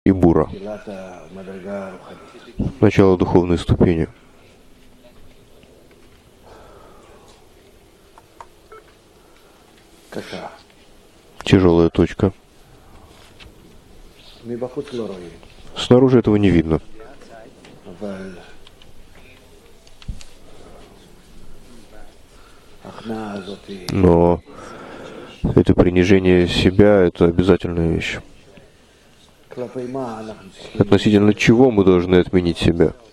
и бура. Начало духовной ступени. Тяжелая точка. Снаружи этого не видно. Но это принижение себя — это обязательная вещь. Относительно чего мы должны отменить себя?